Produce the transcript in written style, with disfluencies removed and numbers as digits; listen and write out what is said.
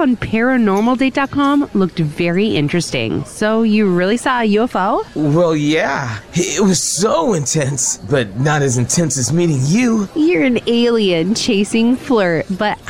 on paranormaldate.com looked very interesting. So you really saw a UFO? Well, yeah. It was so intense, but not as intense as meeting you. You're an alien chasing flirt, but